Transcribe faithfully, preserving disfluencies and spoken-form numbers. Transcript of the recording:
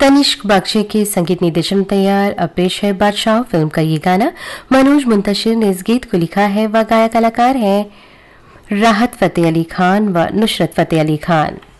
तनिष्क बागची के संगीत निर्देशन तैयार। अब पेश है बादशाह फिल्म का ये गाना। मनोज मुंतशिर ने इस गीत को लिखा है व गायक कलाकार हैं राहत फतेह अली खान व नुसरत फतेह अली खान।